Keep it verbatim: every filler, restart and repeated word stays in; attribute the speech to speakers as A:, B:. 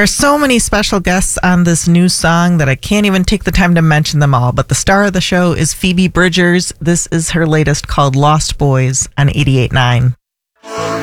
A: are so many special guests on this new song that I can't even take the time to mention them all. But the star of the show is Phoebe Bridgers. This is her latest called Lost Boys on eighty-eight point nine.